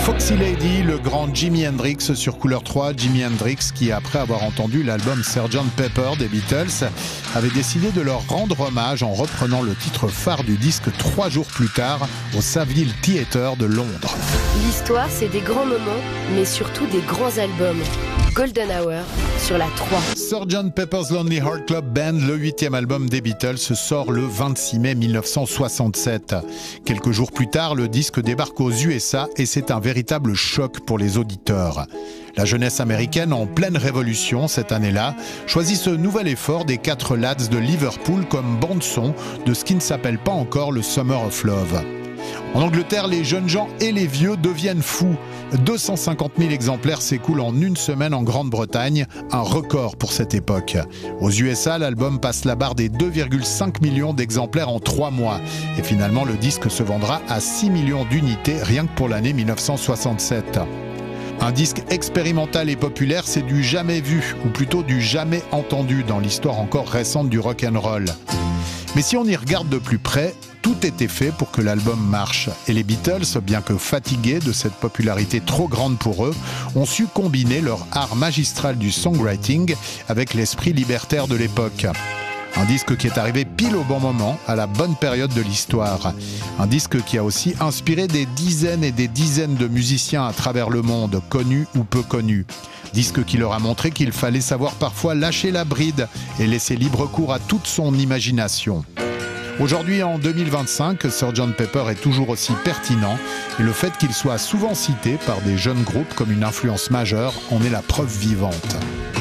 Foxy Lady, le grand Jimi Hendrix sur Couleur 3. Jimi Hendrix qui, après avoir entendu l'album Sgt Pepper des Beatles, avait décidé de leur rendre hommage en reprenant le titre phare du disque 3 jours plus tard au Savile Theatre de Londres. L'histoire, c'est des grands moments, mais surtout des grands albums. Golden Hour sur la 3. Sgt Pepper's Lonely Heart Club Band, le 8e album des Beatles, sort le 26 mai 1967. Quelques jours plus tard, le disque débarque aux USA et c'est un véritable choc pour les auditeurs. La jeunesse américaine, en pleine révolution cette année-là, choisit ce nouvel effort des 4 lads de Liverpool comme bande-son de ce qui ne s'appelle pas encore le Summer of Love. En Angleterre, les jeunes gens et les vieux deviennent fous. 250 000 exemplaires s'écoulent en une semaine en Grande-Bretagne, un record pour cette époque. Aux USA, l'album passe la barre des 2,5 millions d'exemplaires en 3 mois. Et finalement, le disque se vendra à 6 millions d'unités rien que pour l'année 1967. Un disque expérimental et populaire, c'est du jamais vu, ou plutôt du jamais entendu dans l'histoire encore récente du rock'n'roll. Mais si on y regarde de plus près, tout était fait pour que l'album marche. Et les Beatles, bien que fatigués de cette popularité trop grande pour eux, ont su combiner leur art magistral du songwriting avec l'esprit libertaire de l'époque. Un disque qui est arrivé pile au bon moment, à la bonne période de l'histoire. Un disque qui a aussi inspiré des dizaines et des dizaines de musiciens à travers le monde, connus ou peu connus. Disque qui leur a montré qu'il fallait savoir parfois lâcher la bride et laisser libre cours à toute son imagination. Aujourd'hui, en 2025, Sgt Pepper est toujours aussi pertinent et le fait qu'il soit souvent cité par des jeunes groupes comme une influence majeure en est la preuve vivante.